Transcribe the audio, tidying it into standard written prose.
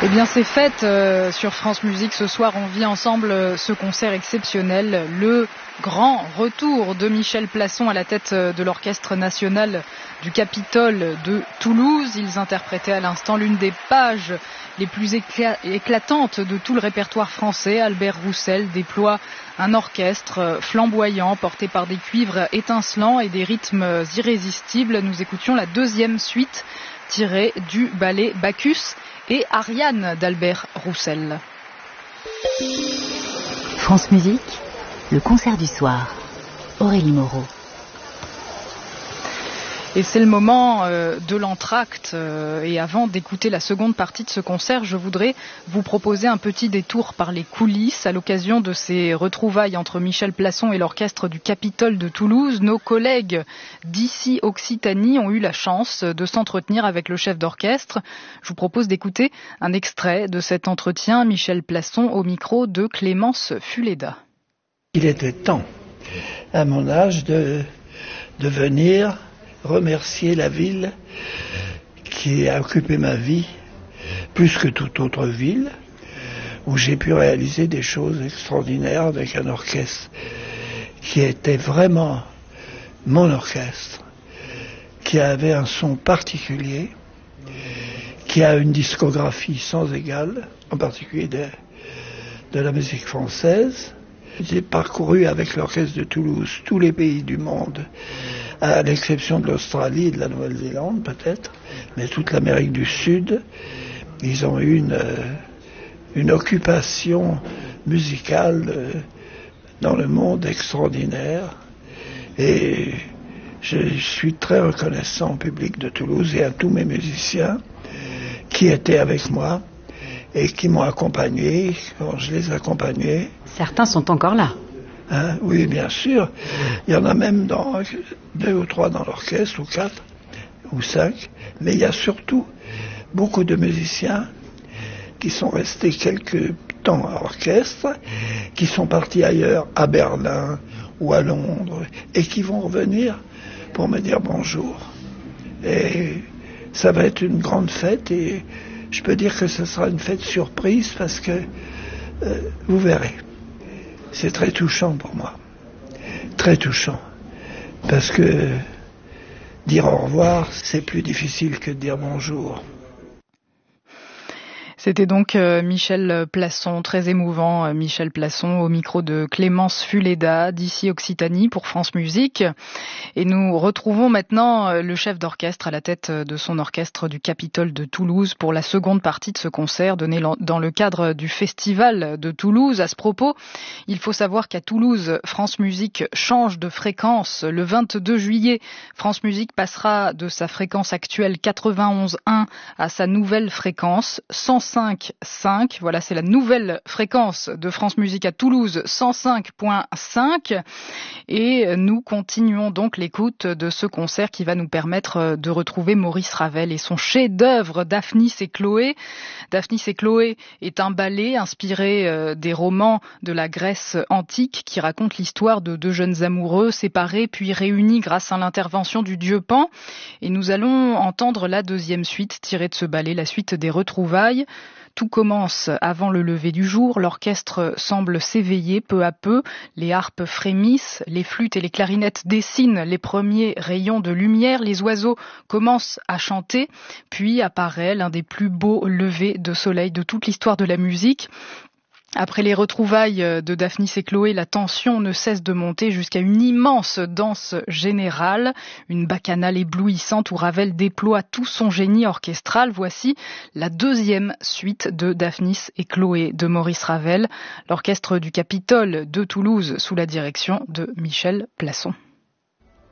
Eh bien c'est fête sur France Musique. Ce soir on vit ensemble ce concert exceptionnel, le grand retour de Michel Plasson à la tête de l'Orchestre national du Capitole de Toulouse. Ils interprétaient à l'instant l'une des pages les plus éclatantes de tout le répertoire français. Albert Roussel déploie un orchestre flamboyant porté par des cuivres étincelants et des rythmes irrésistibles. Nous écoutions la deuxième suite tirée du ballet Bacchus et Ariane d'Albert Roussel. France Musique, le concert du soir. Aurélie Moreau. Et c'est le moment de l'entracte. Et avant d'écouter la seconde partie de ce concert, je voudrais vous proposer un petit détour par les coulisses à l'occasion de ces retrouvailles entre Michel Plasson et l'orchestre du Capitole de Toulouse. Nos collègues d'ici Occitanie ont eu la chance de s'entretenir avec le chef d'orchestre. Je vous propose d'écouter un extrait de cet entretien. Michel Plasson au micro de Clémence Fuleda. Il était temps, à mon âge, de venir remercier la ville qui a occupé ma vie plus que toute autre ville, où j'ai pu réaliser des choses extraordinaires avec un orchestre qui était vraiment mon orchestre, qui avait un son particulier, qui a une discographie sans égale, en particulier de la musique française. J'ai parcouru avec l'orchestre de Toulouse tous les pays du monde, à l'exception de l'Australie et de la Nouvelle-Zélande peut-être, mais toute l'Amérique du Sud. Ils ont eu une occupation musicale dans le monde extraordinaire, et je suis très reconnaissant au public de Toulouse et à tous mes musiciens qui étaient avec moi et qui m'ont accompagné quand je les accompagnais. Certains sont encore là. Hein, oui, bien sûr. Il y en a même 2 ou 3 dans l'orchestre, ou 4, ou 5. Mais il y a surtout beaucoup de musiciens qui sont restés quelque temps à l'orchestre, qui sont partis ailleurs, à Berlin ou à Londres, et qui vont revenir pour me dire bonjour. Et ça va être une grande fête, et je peux dire que ce sera une fête surprise, parce que vous verrez. C'est très touchant pour moi, très touchant, parce que dire au revoir, c'est plus difficile que de dire bonjour. C'était donc Michel Plasson, très émouvant, Michel Plasson au micro de Clémence Fuleda d'ici Occitanie pour France Musique. Et nous retrouvons maintenant le chef d'orchestre à la tête de son orchestre du Capitole de Toulouse pour la seconde partie de ce concert donné dans le cadre du Festival de Toulouse. À ce propos, il faut savoir qu'à Toulouse, France Musique change de fréquence. Le 22 juillet, France Musique passera de sa fréquence actuelle 91.1 à sa nouvelle fréquence 105.5. Voilà, c'est la nouvelle fréquence de France Musique à Toulouse, 105.5. Et nous continuons donc l'écoute de ce concert qui va nous permettre de retrouver Maurice Ravel et son chef-d'œuvre Daphnis et Chloé. Daphnis et Chloé est un ballet inspiré des romans de la Grèce antique qui raconte l'histoire de 2 jeunes amoureux séparés puis réunis grâce à l'intervention du dieu Pan. Et nous allons entendre la deuxième suite tirée de ce ballet, la suite des retrouvailles. Tout commence avant le lever du jour, l'orchestre semble s'éveiller peu à peu, les harpes frémissent, les flûtes et les clarinettes dessinent les premiers rayons de lumière, les oiseaux commencent à chanter, puis apparaît l'un des plus beaux levers de soleil de toute l'histoire de la musique. Après les retrouvailles de Daphnis et Chloé, la tension ne cesse de monter jusqu'à une immense danse générale, une bacchanale éblouissante où Ravel déploie tout son génie orchestral. Voici la deuxième suite de Daphnis et Chloé de Maurice Ravel, l'orchestre du Capitole de Toulouse sous la direction de Michel Plasson.